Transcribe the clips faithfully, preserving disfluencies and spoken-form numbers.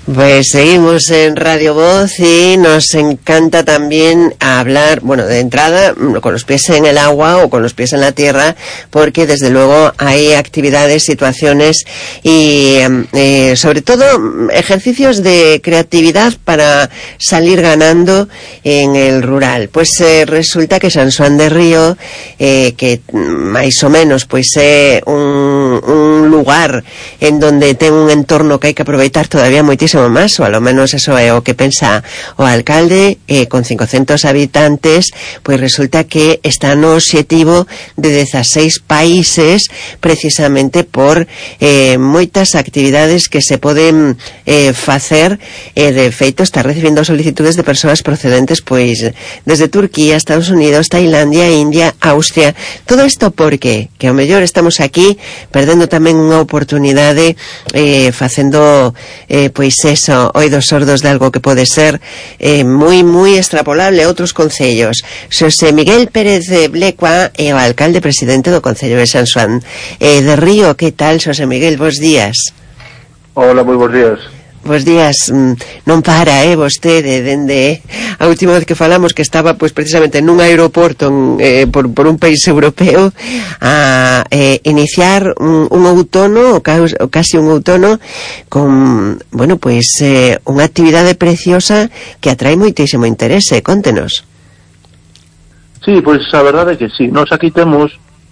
Pues seguimos en Radio Voz y nos encanta también hablar, bueno, de entrada, con los pies en el agua o con los pies en la tierra, porque desde luego hay actividades, situaciones y eh, sobre todo ejercicios de creatividad para salir ganando en el rural. Pues eh, resulta que San Xoán de Río, eh, que máis o menos pois é un, un lugar en donde ten un entorno que hai que aproveitar todavía moitísimo más, o a lo menos eso é o que pensa o alcalde, eh, con cincocentos habitantes, pois resulta que está no obxectivo de dezaseis países, precisamente por eh, moitas actividades que se poden eh, facer, eh, de feito está recibindo solicitudes de persoas procedentes pois desde Turquía, Estados Unidos, Tailandia, India, Austria. Todo isto porque que ao mellor estamos aquí perdendo tamén unha oportunidade eh, facendo eh, pois eso, oídos sordos de algo que pode ser eh, moi, moi extrapolable a outros concellos. Xosé Miguel Pérez de Blecua é o alcalde presidente do Concello de San Xoán eh, de Río. Que tal, Xosé Miguel? Bos días. Hola, moi bons días. Bos días. Non para, eh, vostede, dende a última vez que falamos, que estaba pois precisamente nun aeroporto en, eh, por, por un país europeo, a eh, iniciar un, un outono, o casi un outono, con, bueno, pois eh, unha actividade preciosa que atrae moitísimo interese. Contenos. Sí, pois a verdade é que sí. Nos aquí temos,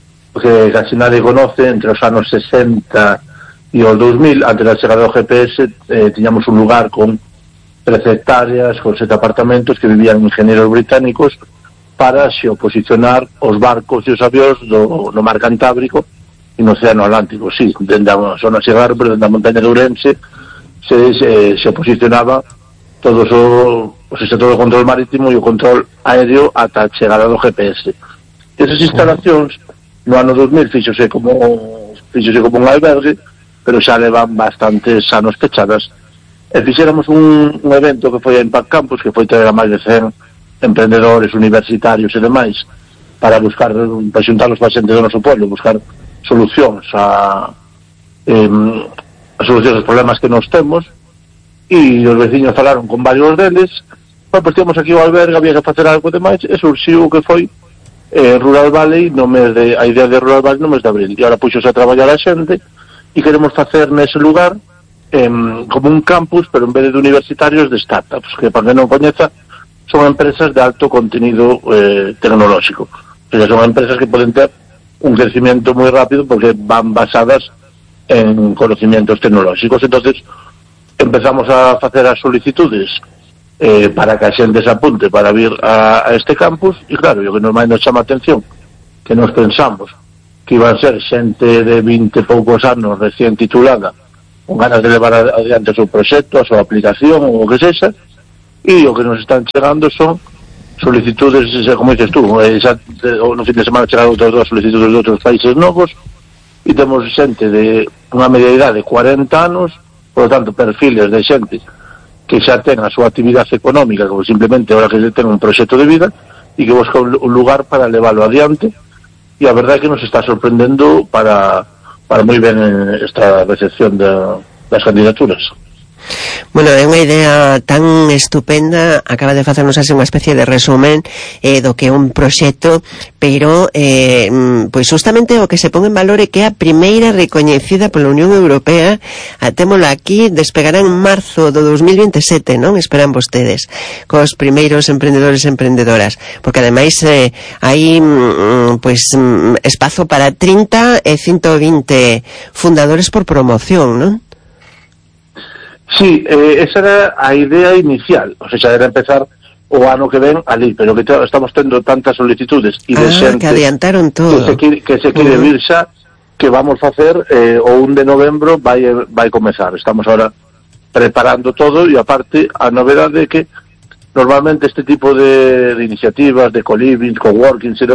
que casi nadie conoce, entre os anos sesenta e os dos mil, antes da chegada do G P S, eh, tiñamos un lugar con trece hectáreas, con sete apartamentos que vivían ingenieros británicos para se oposicionar os barcos e os avións do, no mar Cantábrico e no Océano Atlántico. Sí, dende a zona Segarra, pero dende a montaña de Ourense se, se, se oposicionaba todo o, o sea, todo o control marítimo e o control aéreo ata a chegada do G P S. Esas instalacións no ano dos mil fíxose como fíxose como un albergue, pero xa levan bastantes anos pechadas. E fixéramos un, un evento que foi a Impact Campus, que foi traer a máis de cen emprendedores universitarios e demais, para buscar, para xuntarlos para xente do noso pueblo, buscar solucións a, eh, a solucións aos problemas que nos temos, e os veciños falaron con varios deles. Bueno, pues temos aquí o albergue, había que facer algo demais, e surxiu o que foi eh, Rural Valley no mes de, a idea de Rural Valley no mes de abril, e ahora puxose a traballar a xente, e queremos facer nese lugar eh, como un campus, pero en vez de universitarios, de startups, que para que non coñeza son empresas de alto contenido eh, tecnolóxico. O sea, son empresas que poden ter un crecimiento moi rápido porque van basadas en conocimientos tecnolóxicos. Entonces empezamos a facer as solicitudes eh, para que a xente se apunte para vir a, a este campus, e claro, o que nos máis nos chama a atención, que nos pensamos que iban a ser xente de vinte poucos anos recién titulada, con ganas de levar adiante o seu proxecto, a súa aplicación, ou o que sexa, e o que nos están chegando son solicitudes, como dices tú, eh, xa, no fin de semana chegaron outras dúas solicitudes de outros países novos, e temos xente de unha media idade de cuarenta anos, por lo tanto, perfiles de xente que xa ten a súa actividade económica, como simplemente ahora que ten un proxecto de vida, e que busca un lugar para leválo adiante. E a verdade é que nos está sorprendendo para, para moi ben esta recepción de, das candidaturas. Bueno, é unha idea tan estupenda. Acaba de facernos así unha especie de resumen eh, do que é un proxecto, pero eh, pois justamente o que se pon en valor é que é a primeira recoñecida pola Unión Europea. Atémola aquí, despegará en marzo do dos mil veintesete, non? Esperan vostedes, cos primeiros emprendedores e emprendedoras, porque ademais eh, hai mm, pois mm, espazo para trinta e ciento vinte fundadores por promoción, non? Sí, eh, esa era a idea inicial, o sea, era empezar o ano que ven ali, pero que te, estamos tendo tantas solicitudes e de ah, xente que adiantaron todo, que se quire, que se quire uh-huh. vir xa, que vamos facer eh, o un de novembro vai vai comezar. Estamos ahora preparando todo, e aparte a novedade é que normalmente este tipo de, de iniciativas, de co-living, co-working,